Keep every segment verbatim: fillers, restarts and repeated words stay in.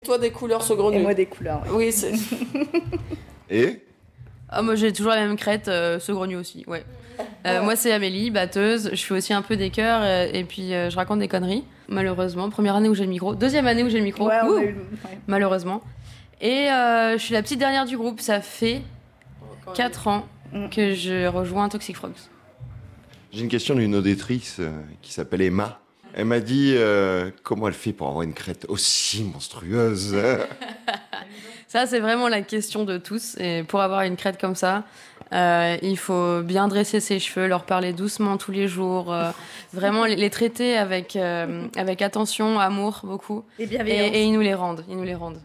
Toi, des couleurs saugrenues. Et moi, des couleurs. Ouais. Oui, c'est... Et Ah, moi, j'ai toujours la même crête, euh, saugrenue aussi, ouais. Euh, ouais. Moi, c'est Amélie, batteuse. Je fais aussi un peu des chœurs euh, et puis euh, je raconte des conneries, malheureusement. Première année où j'ai le micro. Deuxième année où j'ai le micro, ouais, on a eu... ouais. malheureusement. Et euh, je suis la petite dernière du groupe. Ça fait quatre ans mm. que je rejoins Toxic Frogs. J'ai une question d'une auditrice euh, qui s'appelle Emma. Elle m'a dit euh, comment elle fait pour avoir une crête aussi monstrueuse. Ça, c'est vraiment la question de tous. Et pour avoir une crête comme ça, euh, il faut bien dresser ses cheveux, leur parler doucement tous les jours, euh, vraiment les, les traiter avec, euh, avec attention, amour, beaucoup. Et bienveillance. Et, et ils nous les rendent. Ils nous les rendent.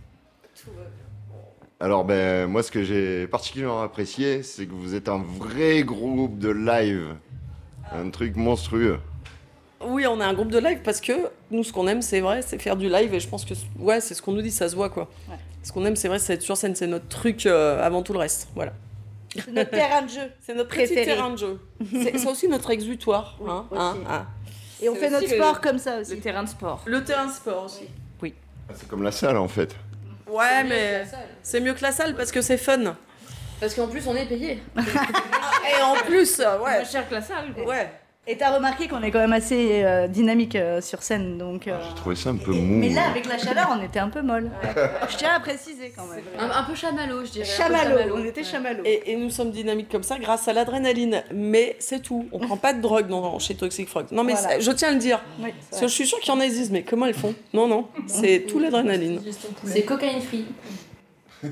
Alors, ben, moi, ce que j'ai particulièrement apprécié, c'est que vous êtes un vrai groupe de live. Un truc monstrueux. Oui, on est un groupe de live parce que nous, ce qu'on aime, c'est vrai, c'est faire du live. Et je pense que ouais, c'est ce qu'on nous dit, ça se voit, quoi. Ouais. Ce qu'on aime, c'est vrai, c'est être sur scène. C'est notre truc euh, avant tout le reste. Voilà. C'est notre terrain de jeu. C'est notre préféré. Petit terrain de jeu. C'est, c'est aussi notre exutoire. Oui, hein, hein, hein. Et on c'est fait notre sport le, comme ça aussi. Le terrain de sport. Le terrain de sport aussi. Oui. Ah, c'est comme la salle, en fait. Ouais, c'est mais c'est mieux que la salle parce que c'est fun. Parce qu'en plus, on est payé. Et en plus, ouais. Moins cher que la salle. Quoi. Ouais. Et t'as remarqué qu'on est quand même assez euh, dynamique euh, sur scène, donc... Euh... Ah, j'ai trouvé ça un peu et, mou. Mais là, avec la chaleur, on était un peu molle. Ouais. Je tiens à préciser quand même. Un, un peu chamallow, je dirais. Chamallow, chamallow. On était ouais. chamallow. Et, et nous sommes dynamiques comme ça grâce à l'adrénaline. Mais c'est tout. On prend pas de drogue non, chez Toxic Frogs. Non, mais voilà. Je tiens à le dire. Oui, parce que je suis sûre qu'il y en a qui disent, mais comment elles font ? Non, non, c'est tout l'adrénaline. C'est cocaïne free. Oh,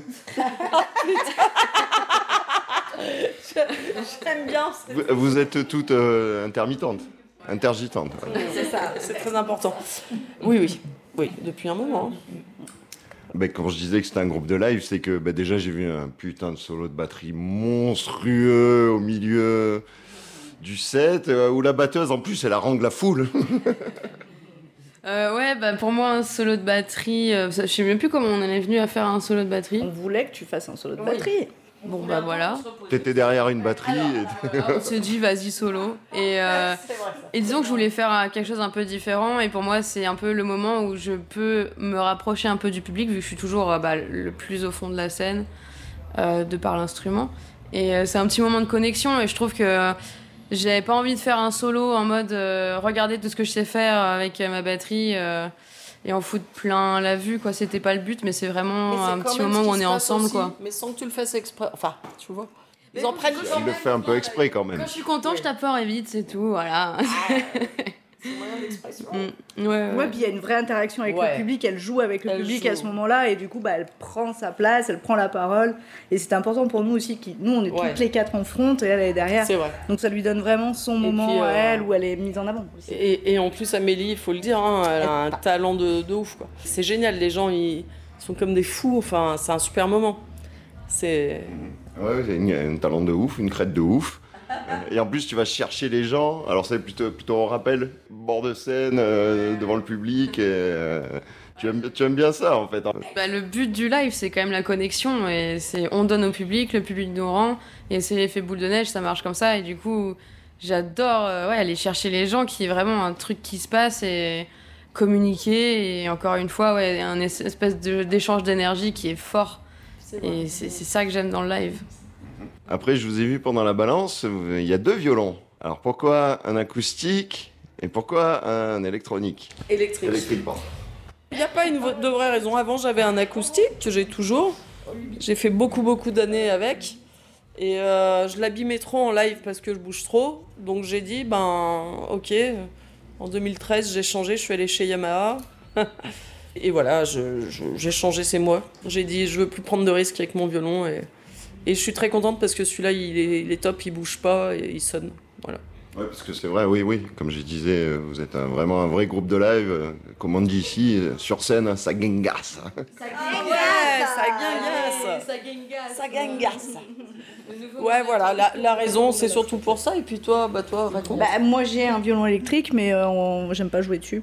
J'aime bien. Vous, vous êtes toutes euh, intermittentes, intergittantes. Ouais. C'est ça, c'est très important. Oui, oui, oui, depuis un moment. Ben, quand je disais que c'était un groupe de live, c'est que ben, déjà j'ai vu un putain de solo de batterie monstrueux au milieu du set, euh, où la batteuse en plus elle harangue la foule. Euh, ouais, bah pour moi, un solo de batterie, euh, je sais même plus comment on en est venu à faire un solo de batterie. On voulait que tu fasses un solo de batterie. Bon, bah voilà. T'étais derrière une batterie. Alors, et... on s'est dit, vas-y, solo. Et, euh, et disons que je voulais faire quelque chose un peu différent. Et pour moi, c'est un peu le moment où je peux me rapprocher un peu du public, vu que je suis toujours bah, le plus au fond de la scène, euh, de par l'instrument. Et euh, c'est un petit moment de connexion. Et je trouve que euh, j'avais pas envie de faire un solo en mode euh, regardez tout ce que je sais faire avec euh, ma batterie euh, et en foutre plein la vue, quoi. C'était pas le but, mais c'est vraiment mais c'est un petit moment où on est ensemble, aussi, quoi. Mais sans que tu le fasses exprès. Enfin, tu vois. Ils mais en prennent. Il le fait un peu exprès quand même. Quand je suis content, ouais. Je tape fort et vite, c'est tout, voilà. Ah, c'est un moyen d'expression. Mmh. Ouais, ouais. Ouais, puis il y a une vraie interaction avec ouais. le public, elle joue avec le elle public joue. À ce moment-là, et du coup, bah, elle prend sa place, elle prend la parole. Et c'est important pour nous aussi, qui, nous, on est ouais. toutes les quatre en front, et elle est derrière. C'est vrai. Donc ça lui donne vraiment son et moment puis, euh, à elle, où elle est mise en avant. Aussi. Et, et en plus, Amélie, il faut le dire, hein, elle a un talent de, de ouf, quoi. C'est génial, les gens, ils sont comme des fous, enfin, c'est un super moment. C'est... Ouais, c'est un talent de ouf, une crête de ouf. Et en plus, tu vas chercher les gens. Alors, c'est plutôt, plutôt en rappel, bord de scène, euh, devant le public. Et, euh, tu, aimes, tu aimes bien ça, en fait. Bah, le but du live, c'est quand même la connexion. Et c'est, on donne au public, le public nous rend. Et c'est l'effet boule de neige, ça marche comme ça. Et du coup, j'adore euh, ouais, aller chercher les gens, qui est vraiment un truc qui se passe et communiquer. Et encore une fois, ouais, un espèce de, d'échange d'énergie qui est fort. C'est et c'est, c'est ça que j'aime dans le live. Après, je vous ai vu pendant la balance, il y a deux violons. Alors pourquoi un acoustique et pourquoi un électronique ? Électrique. Électrique, pardon. Il n'y a pas une v- de vraie raison. Avant, j'avais un acoustique que j'ai toujours. J'ai fait beaucoup, beaucoup d'années avec. Et euh, je l'abîmais trop en live parce que je bouge trop. Donc j'ai dit, ben, ok. En deux mille treize, j'ai changé, je suis allée chez Yamaha. Et voilà, je, je, j'ai changé, c'est moi. J'ai dit, je veux plus prendre de risques avec mon violon. Et... Et je suis très contente parce que celui-là, il est, il est top, il bouge pas et il sonne. Voilà. Ouais, parce que c'est vrai, oui, oui. Comme je disais, vous êtes un, vraiment un vrai groupe de live. Comme on dit ici, sur scène, ça gangasse. Ça gangasse, ça gangasse. Ça gangasse. Ça gangasse. Ouais, voilà, la, la raison, c'est surtout pour ça. Et puis toi, bah toi, raconte. Bah, moi, j'ai un violon électrique, mais euh, on... j'aime pas jouer dessus.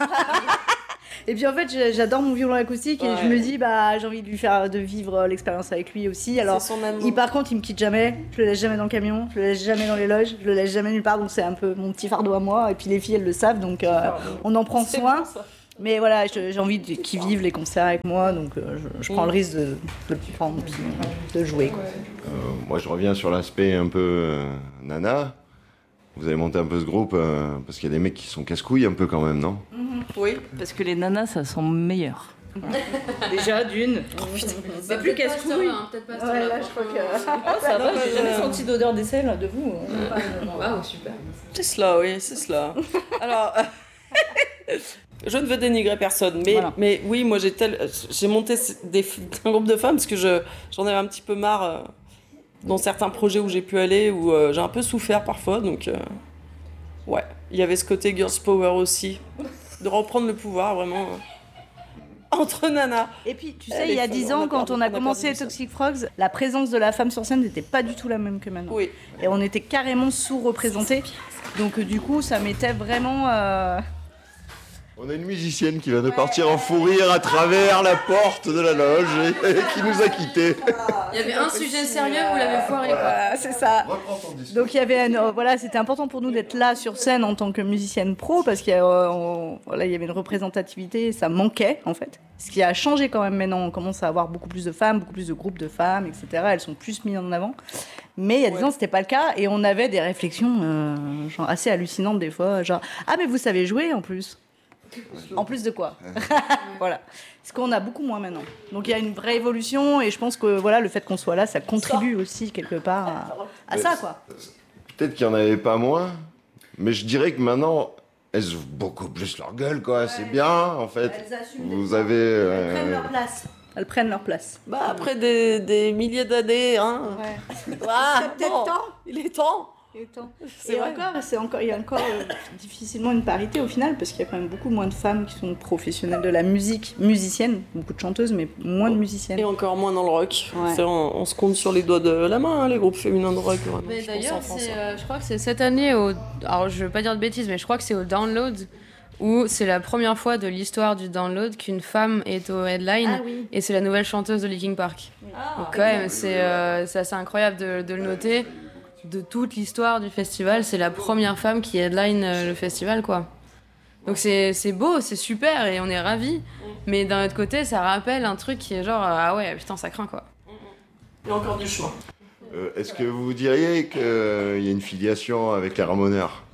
Et puis en fait, j'adore mon violon acoustique et ouais. Je me dis, bah, j'ai envie de lui faire de vivre l'expérience avec lui aussi. Alors, il, par contre, il me quitte jamais. Je le laisse jamais dans le camion, je le laisse jamais dans les loges, je le laisse jamais nulle part. Donc c'est un peu mon petit fardeau à moi. Et puis les filles, elles le savent, donc euh, on en prend soin. Bon, Mais voilà, je, j'ai envie de, qu'ils vivent les concerts avec moi, donc euh, je, je prends le risque de, de le prendre puis de jouer. Quoi. Euh, moi, je reviens sur l'aspect un peu euh, nana. Vous avez monté un peu ce groupe euh, parce qu'il y a des mecs qui sont casse-couilles un peu quand même, non? Mm-hmm. Oui. Parce que les nanas, ça sent meilleur. Déjà, d'une. Oh, putain. C'est plus casse-couille. Hein, peut-être pas ouais, là, je crois que... Oh, ça va, j'ai jamais senti d'odeur d'aisselle de vous. Waouh, super. C'est cela, oui, c'est cela. Alors... Je ne veux dénigrer personne, mais, voilà. mais oui, moi j'ai, tel, j'ai monté des, un groupe de femmes parce que je, j'en avais un petit peu marre euh, dans certains projets où j'ai pu aller, où euh, j'ai un peu souffert parfois, donc euh, ouais, il y avait ce côté Girls Power aussi, de reprendre le pouvoir vraiment euh, entre nanas. Et puis tu sais, il y a dix ans, quand on a, on a commencé Toxic Frogs, la présence de la femme sur scène n'était pas du tout la même que maintenant. Oui. Et on était carrément sous-représentés, donc euh, du coup ça mettait vraiment... Euh... On a une musicienne qui vient de partir en fou rire à travers la porte de la loge et, et qui nous a quittés. Il y avait un sujet sérieux, vous l'avez foiré, quoi. Voilà, c'est ça. Donc il y avait, un, voilà, c'était important pour nous d'être là sur scène en tant que musicienne pro parce qu'il y, a, on, voilà, il y avait une représentativité, ça manquait en fait. Ce qui a changé quand même maintenant, on commence à avoir beaucoup plus de femmes, beaucoup plus de groupes de femmes, et cetera. Elles sont plus mises en avant. Mais il y a dix ouais. ans, c'était pas le cas et on avait des réflexions euh, genre assez hallucinantes des fois, genre ah mais vous savez jouer en plus. En plus de quoi? Voilà. Ce qu'on a beaucoup moins maintenant. Donc il y a une vraie évolution et je pense que voilà, le fait qu'on soit là, ça contribue aussi quelque part à, à ça, quoi. Peut-être qu'il n'y en avait pas moins, mais je dirais que maintenant, elles ouvrent beaucoup plus leur gueule, quoi. Ouais. C'est bien, en fait. Vous avez... Euh... Elles prennent leur place. Elles prennent leur place. Bah, après des, des milliers d'années, hein. Ouais. Ah, c'est peut-être bon, temps. Il est temps. C'est et encore, c'est encore, il y a encore euh, difficilement une parité au final parce qu'il y a quand même beaucoup moins de femmes qui sont professionnelles de la musique, musiciennes, beaucoup de chanteuses, mais moins de musiciennes. Et encore moins dans le rock. Ouais. On, on se compte sur les doigts de la main, hein, les groupes féminins de rock. Vraiment, mais je d'ailleurs, c'est, euh, je crois que c'est cette année, au... alors je veux pas dire de bêtises, mais je crois que c'est au Download où c'est la première fois de l'histoire du Download qu'une femme est au headline ah, oui. et c'est la nouvelle chanteuse de Linkin Park. Oui. Ah, Donc quand même, c'est, euh, c'est assez incroyable de, de le noter. De toute l'histoire du festival, c'est la première femme qui headline euh, le festival, quoi. Donc c'est, c'est beau, c'est super et on est ravis. Mais d'un autre côté, ça rappelle un truc qui est genre, ah ouais, putain, ça craint, quoi. Il y a encore du chemin. Euh, est-ce que vous diriez qu'il euh, y a une filiation avec les Ramoneurs?